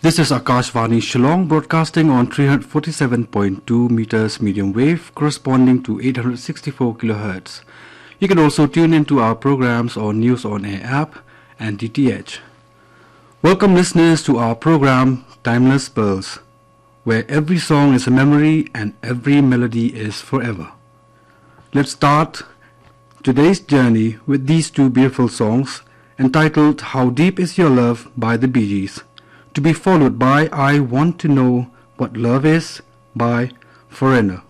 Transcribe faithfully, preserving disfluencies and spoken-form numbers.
This is Akashvani Shillong broadcasting on three hundred forty-seven point two meters medium wave corresponding to eight hundred sixty-four kilohertz. You can also tune into our programs on News on Air app and D T H. Welcome listeners to our program Timeless Pearls, where every song is a memory and every melody is forever. Let's start today's journey with these two beautiful songs entitled How Deep Is Your Love by the Bee Gees, to be followed by I Want to Know What Love Is by Foreigner.